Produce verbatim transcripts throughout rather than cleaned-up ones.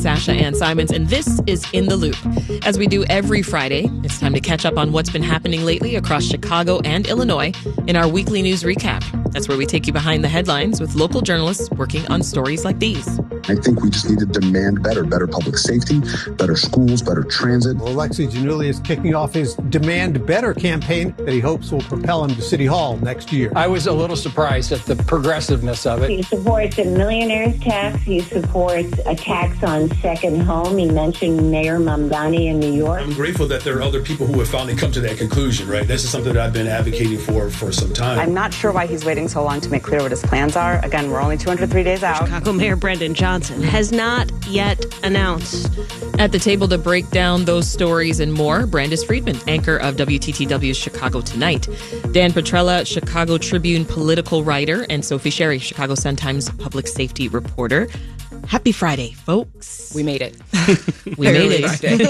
Sasha Ann Simons, and this is In the Loop. As we do every Friday, it's time to catch up on what's been happening lately across Chicago and Illinois in our weekly news recap. That's where we take you behind the headlines with local journalists working on stories like these. I think we just need to demand better, better public safety, better schools, better transit. Well, Alexi Giannulli is kicking off his Demand Better campaign that he hopes will propel him to City Hall next year. I was a little surprised at the progressiveness of it. He supports a millionaire's tax. He supports a tax on second home. He mentioned Mayor Mamdani in New York. I'm grateful that there are other people who have finally come to that conclusion, right? This is something that I've been advocating for for some time. I'm not sure why he's waiting so long to make clear what his plans are. Again, we're only two hundred three days out. Chicago Mayor Brandon Johnson has not yet announced. At the table to break down those stories and more, Brandis Friedman, anchor of W T T W's Chicago Tonight, Dan Petrella, Chicago Tribune political writer, and Sophie Sherry, Chicago Sun-Times public safety reporter. Happy Friday, folks. We made it. We made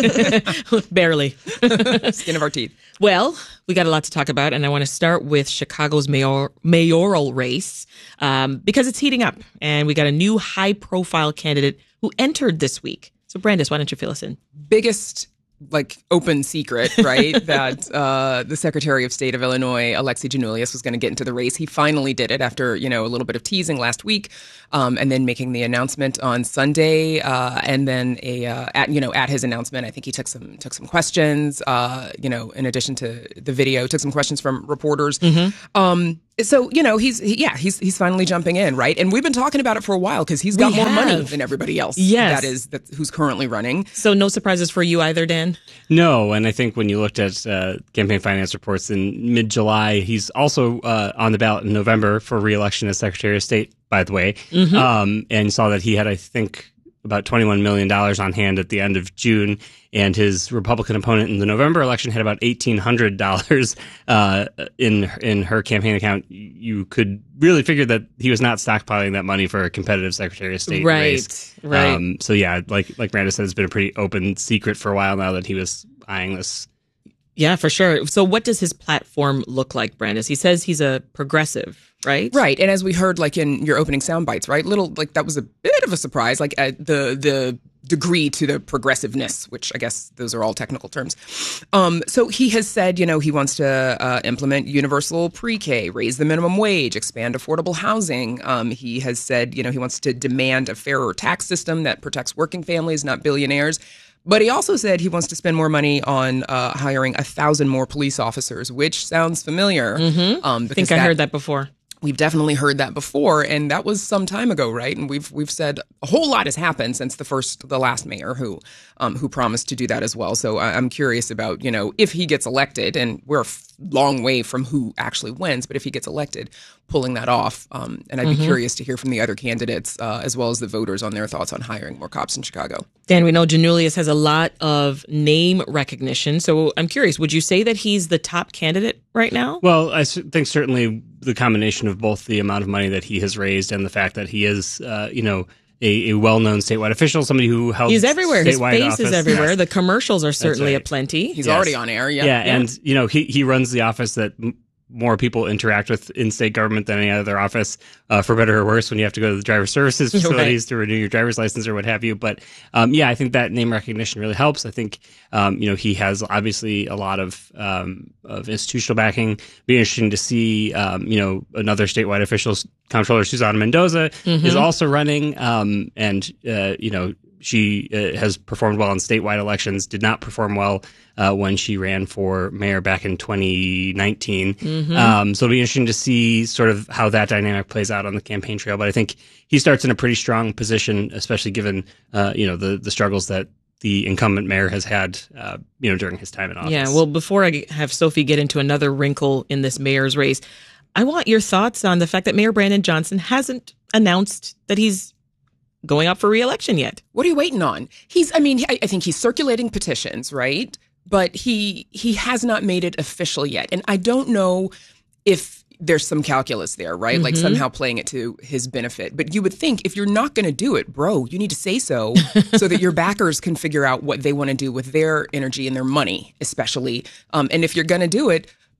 it. Barely. Skin of our teeth. Well, we got a lot to talk about, and I want to start with Chicago's mayor, mayoral race um, because it's heating up, and we got a new high-profile candidate who entered this week. So, Brandis, why don't you fill us in? Biggest, like, open secret, right, that uh, the Secretary of State of Illinois, Alexi Giannulli, was going to get into the race. He finally did it after, you know, a little bit of teasing last week, um, and then making the announcement on Sunday. Uh, and then, a uh, at you know, at his announcement, I think he took some took some questions, uh, you know, in addition to the video, took some questions from reporters. Mm-hmm. Um So, you know, he's, he, yeah, he's he's finally jumping in, right? And we've been talking about it for a while because he's got we more have. money than everybody else. Yes. That is, that, who's currently running. So no surprises for you either, Dan? No, and I think when you looked at uh, campaign finance reports in mid-July, he's also uh, on the ballot in November for re-election as Secretary of State, by the way. Mm-hmm. Um, and saw that he had, I think, about twenty-one million dollars on hand at the end of June, and his Republican opponent in the November election had about eighteen hundred dollars uh, in in her campaign account. You could really figure that he was not stockpiling that money for a competitive Secretary of State right, race. Right, right. Um, so yeah, like like Miranda said, it's been a pretty open secret for a while now that he was eyeing this. Yeah, for sure. So what does his platform look like, Brandis? He says he's a progressive, right? Right. And as we heard, like in your opening sound bites, right? Little, like that was a bit of a surprise, like uh, the the degree to the progressiveness, which I guess those are all technical terms. Um, so he has said, you know, he wants to uh, implement universal pre-K, raise the minimum wage, expand affordable housing. Um, he has said, you know, he wants to demand a fairer tax system that protects working families, not billionaires. But he also said he wants to spend more money on uh, hiring a thousand more police officers, which sounds familiar. Mm-hmm. Um, I think I that, heard that before. We've definitely heard that before, and that was some time ago, right? And we've we've said a whole lot has happened since the first, the last mayor who um, who promised to do that as well. So I'm curious about, you know, if he gets elected, and we're a long way from who actually wins, but if he gets elected, pulling that off. Um, and I'd be mm-hmm. curious to hear from the other candidates uh, as well as the voters on their thoughts on hiring more cops in Chicago. Dan, we know Giannulli has a lot of name recognition. So I'm curious, would you say that he's the top candidate right now? Well, I think certainly the combination of both the amount of money that he has raised and the fact that he is, uh, you know, A, a well-known statewide official, somebody who held He's everywhere. His face office. is everywhere. Yes. The commercials are certainly right. aplenty. He's yes. already on air. Yeah. yeah. Yeah. And, you know, he, he runs the office that m- more people interact with in state government than any other office, uh, for better or worse, when you have to go to the driver services facilities right. to renew your driver's license or what have you. But, um, yeah, I think that name recognition really helps. I think, um, you know, he has obviously a lot of, um, of institutional backing. Be interesting to see, um, you know, another statewide official, Comptroller Susana Mendoza, mm-hmm. is also running. Um, and, uh, you know, she uh, has performed well in statewide elections, did not perform well uh, when she ran for mayor back in twenty nineteen. Mm-hmm. Um, so it'll be interesting to see sort of how that dynamic plays out on the campaign trail. But I think he starts in a pretty strong position, especially given, uh, you know, the, the struggles that the incumbent mayor has had, uh, you know, during his time in office. Yeah, well, before I have Sophie get into another wrinkle in this mayor's race, I want your thoughts on the fact that Mayor Brandon Johnson hasn't announced that he's going up for re-election yet. What are you waiting on? He's, I mean, I, I think he's circulating petitions, right? But he he has not made it official yet. And I don't know if there's some calculus there, right? Mm-hmm. Like somehow playing it to his benefit. But you would think if you're not going to do it, bro, you need to say so so that your backers can figure out what they want to do with their energy and their money, especially. Um, and if you're going to do it,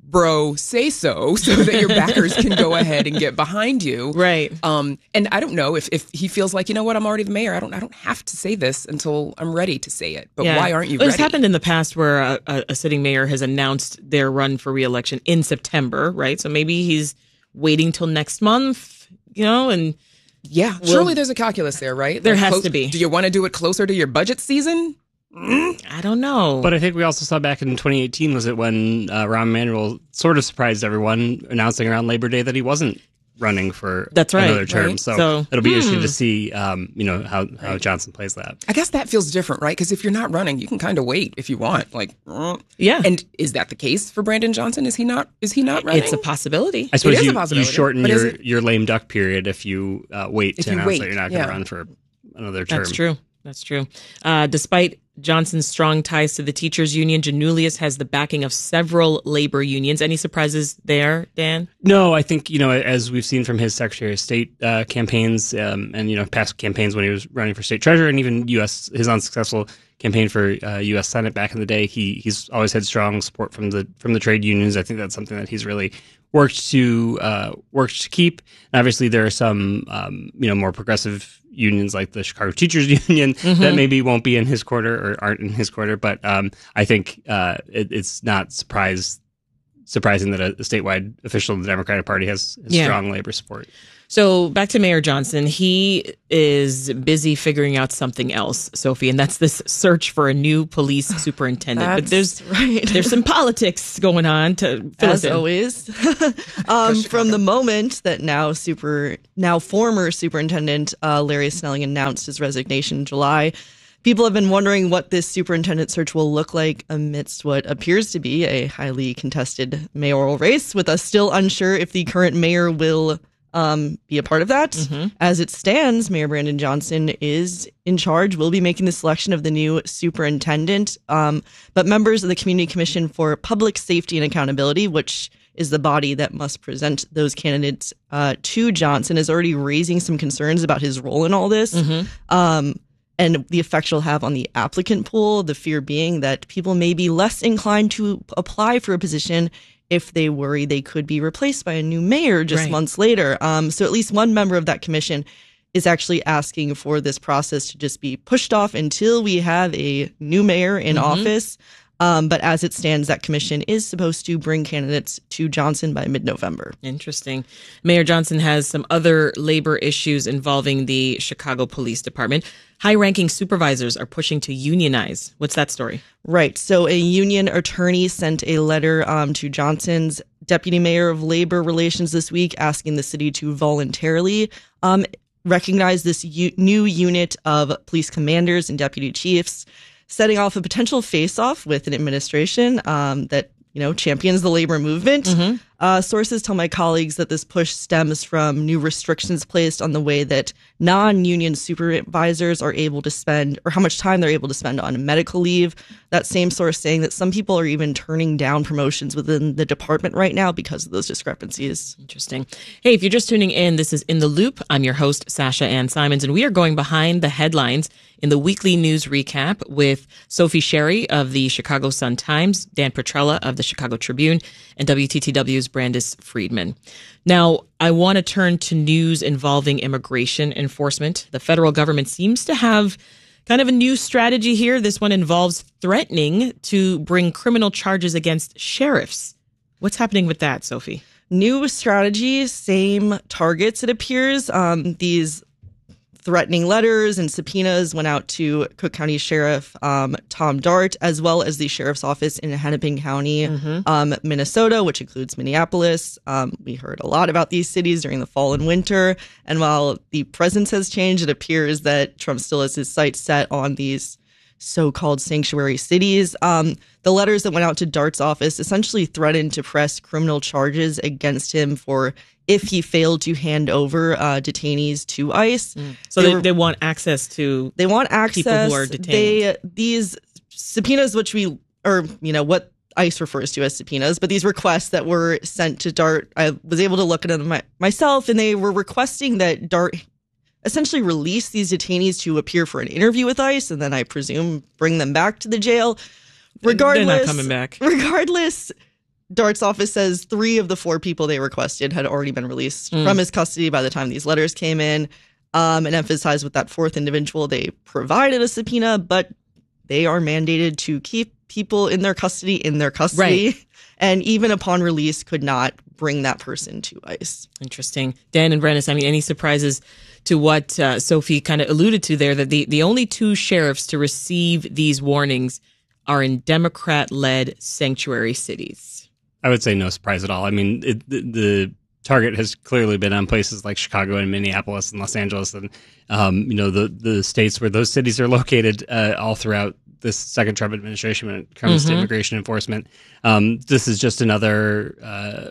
bro, say so, so that your backers can go ahead and get behind you. Right. Um, and I don't know if, if he feels like, you know what, I'm already the mayor. I don't I don't have to say this until I'm ready to say it. But Yeah. why aren't you well, ready? It's happened in the past where a, a, a sitting mayor has announced their run for reelection in September, right? So maybe he's waiting till next month, you know, and Yeah, Well, surely there's a calculus there, right? there Like, has close- to be. Do you want to do it closer to your budget season? I don't know. But I think we also saw back in twenty eighteen, was it when uh, Rahm Emanuel sort of surprised everyone, announcing around Labor Day that he wasn't running for That's right, another term. right? So, So, it'll be hmm. interesting to see, um, you know, how, how Johnson plays that. I guess that feels different, right? Because if you're not running, you can kind of wait if you want. Like, uh. Yeah. And is that the case for Brandon Johnson? Is he not? Is he not running? It's a possibility. I suppose is a you, you possibility, shorten but is your, it- your lame duck period if you uh, wait If to you announce wait, that you're not going to yeah. run for another term. That's true. That's true. Uh, despite Johnson's strong ties to the teachers union, Janulius has the backing of several labor unions. Any surprises there, Dan? No, I think, you know, as we've seen from his Secretary of State uh, campaigns um, and, you know, past campaigns when he was running for state treasurer and even U S his unsuccessful campaign for uh, U S Senate back in the day, he he's always had strong support from the from the trade unions. I think that's something that he's really worked to uh, worked to keep. And obviously, there are some, um, you know, more progressive unions like the Chicago Teachers Union Mm-hmm. that maybe won't be in his quarter or aren't in his quarter. But um, I think uh, it, it's not surprise, surprising that a, a statewide official of the Democratic Party has, has Yeah. strong labor support. So back to Mayor Johnson. He is busy figuring out something else, Sophie, and that's this search for a new police superintendent. but there's right. there's some politics going on to fill us As in. always. um, from the moment that now super now former superintendent uh, Larry Snelling announced his resignation in July, people have been wondering what this superintendent search will look like amidst what appears to be a highly contested mayoral race, with us still unsure if the current mayor will um, be a part of that. Mm-hmm. As it stands, Mayor Brandon Johnson is in charge, will be making the selection of the new superintendent. Um, but members of the Community Commission for Public Safety and Accountability, which is the body that must present those candidates uh, to Johnson, is already raising some concerns about his role in all this. Mm-hmm. Um, and the effect she'll have on the applicant pool, the fear being that people may be less inclined to apply for a position if they worry they could be replaced by a new mayor just Right. months later. Um, so at least one member of that commission is actually asking for this process to just be pushed off until we have a new mayor in Mm-hmm. office. Um, but as it stands, that commission is supposed to bring candidates to Johnson by mid-November. Interesting. Mayor Johnson has some other labor issues involving the Chicago Police Department. High-ranking supervisors are pushing to unionize. What's that story? Right. So a union attorney sent a letter um, to Johnson's deputy mayor of labor relations this week asking the city to voluntarily um, recognize this u- new unit of police commanders and deputy chiefs, setting off a potential face-off with an administration um, that, you know, champions the labor movement. Mm-hmm. Uh, sources tell my colleagues that this push stems from new restrictions placed on the way that non-union supervisors are able to spend, or how much time they're able to spend on medical leave. That same source saying that some people are even turning down promotions within the department right now because of those discrepancies. Interesting. Hey, if you're just tuning in, this is In the Loop. I'm your host, Sasha Ann Simons, and we are going behind the headlines in the weekly news recap with Sophie Sherry of the Chicago Sun-Times, Dan Petrella of the Chicago Tribune, and W T T W's Brandis Friedman. Now, I want to turn to news involving immigration enforcement. The federal government seems to have kind of a new strategy here. This one involves threatening to bring criminal charges against sheriffs. What's happening with that, Sophie? New strategy, same targets, it appears. Um, these threatening letters and subpoenas went out to Cook County Sheriff um, Tom Dart, as well as the sheriff's office in Hennepin County, Mm-hmm. um, Minnesota, which includes Minneapolis. Um, we heard a lot about these cities during the fall and winter. And while the presence has changed, it appears that Trump still has his sights set on these so-called sanctuary cities. Um, the letters that went out to Dart's office essentially threatened to press criminal charges against him for if he failed to hand over uh, detainees to ICE. Mm. So they, they, were, they want access to they want access. people who are detained. They these subpoenas, which we or you know what ICE refers to as subpoenas, but these requests that were sent to Dart, I was able to look at them my, myself, and they were requesting that Dart essentially release these detainees to appear for an interview with ICE, and then I presume bring them back to the jail. Regardless, They're not coming back. Regardless, DART's office says three of the four people they requested had already been released Mm. from his custody by the time these letters came in, um, and emphasized with that fourth individual, they provided a subpoena, but they are mandated to keep people in their custody in their custody. Right. And even upon release, could not bring that person to ICE. Interesting. Dan and Brandis, I mean, any surprises to what uh, Sophie kind of alluded to there, that the, the only two sheriffs to receive these warnings are in Democrat-led sanctuary cities? I would say no surprise at all. I mean, it, the, the target has clearly been on places like Chicago and Minneapolis and Los Angeles and, um, you know, the, the states where those cities are located uh, all throughout this second Trump administration when it comes Mm-hmm. to immigration enforcement. Um, this is just another uh,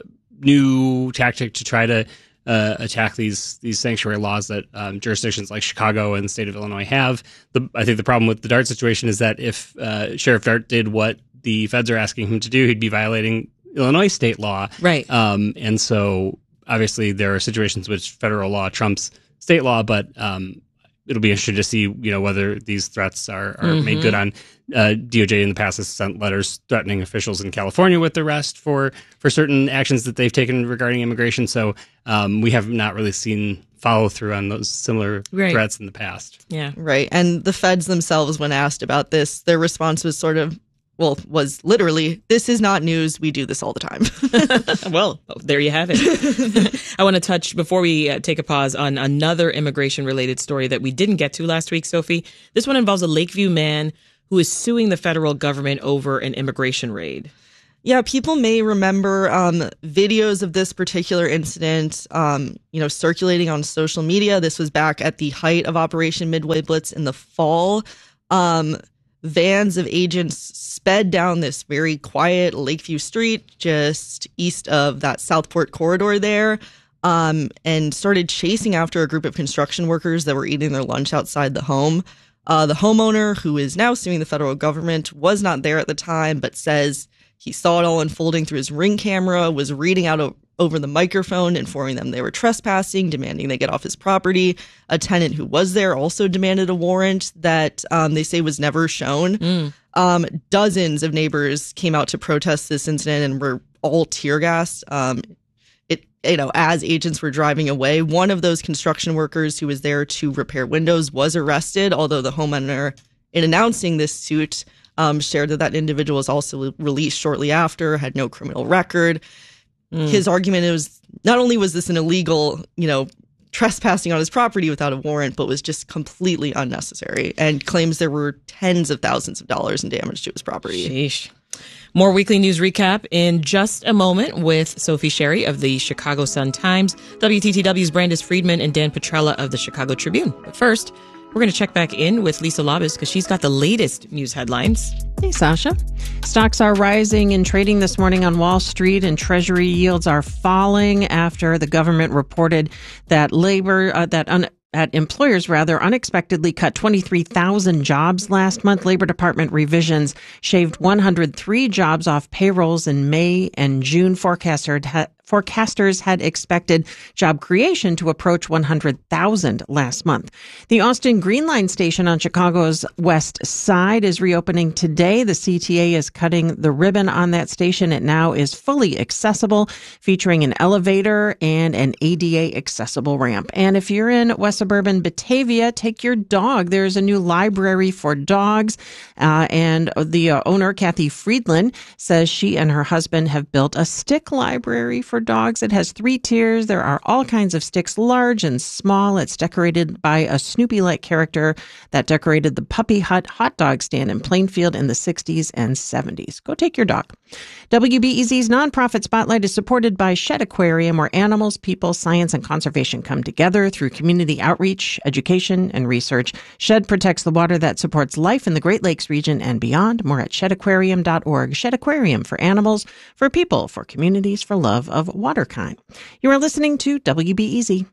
new tactic to try to uh, attack these these sanctuary laws that um, jurisdictions like Chicago and the state of Illinois have. The, I think the problem with the DART situation is that if uh, Sheriff Dart did what the feds are asking him to do, he'd be violating Illinois state law. Right. Um, and so obviously there are situations which federal law trumps state law, but um, it'll be interesting to see, you know, whether these threats are, are Mm-hmm. made good on. Uh, D O J in the past has sent letters threatening officials in California with arrest for, for certain actions that they've taken regarding immigration. So um, we have not really seen follow through on those similar Right. threats in the past. Yeah. Right. And the feds themselves, when asked about this, their response was sort of, well, was literally, this is not news. We do this all the time. Well, there you have it. I want to touch, before we uh, take a pause, on another immigration-related story that we didn't get to last week, Sophie. This one involves a Lakeview man who is suing the federal government over an immigration raid. Yeah, people may remember um, videos of this particular incident, um, you know, circulating on social media. This was back at the height of Operation Midway Blitz in the fall. Um, vans of agents sped down this very quiet Lakeview street just east of that Southport corridor there, um, and started chasing after a group of construction workers that were eating their lunch outside the home. Uh, the homeowner, who is now suing the federal government, was not there at the time, but says he saw it all unfolding through his Ring camera, was reading out o- over the microphone, informing them they were trespassing, demanding they get off his property. A tenant who was there also demanded a warrant that um, they say was never shown. Mm. Um, dozens of neighbors came out to protest this incident and were all tear gassed. Um, it, you know, as agents were driving away, one of those construction workers who was there to repair windows was arrested, although the homeowner, in announcing this suit, um, shared that that individual was also released shortly after, had no criminal record. Mm. His argument was not only was this an illegal, you know, trespassing on his property without a warrant, but was just completely unnecessary, and claims there were tens of thousands of dollars in damage to his property. Sheesh. More weekly news recap in just a moment with Sophie Sherry of the Chicago Sun-Times, W T T W's Brandis Friedman, and Dan Petrella of the Chicago Tribune. But first, we're going to check back in with Lisa Labus because she's got the latest news headlines. Hey, Sasha. Stocks are rising in trading this morning on Wall Street, and Treasury yields are falling after the government reported that labor, uh, that un- at employers rather unexpectedly cut twenty-three thousand jobs last month. Labor Department revisions shaved one hundred three jobs off payrolls in May and June. Forecasters had, forecasters had expected job creation to approach one hundred thousand last month. The Austin Green Line station on Chicago's west side is reopening today. The C T A is cutting the ribbon on that station. It now is fully accessible, featuring an elevator and an A D A accessible ramp. And if you're in West suburban Batavia, take your dog. There's a new library for dogs. Uh, and the uh, owner, Kathy Friedland, says she and her husband have built a stick library for dogs. It has three tiers. There are all kinds of sticks, large and small. It's decorated by a Snoopy-like character that decorated the Puppy Hut hot dog stand in Plainfield in the sixties and seventies. Go take your dog. W B E Z's nonprofit spotlight is supported by Shedd Aquarium, where animals, people, science, and conservation come together through community outreach, education, and research. Shedd protects the water that supports life in the Great Lakes region and beyond. More at shedd aquarium dot org. Shedd Aquarium, for animals, for people, for communities, for love of waterkind. You are listening to W B E Z.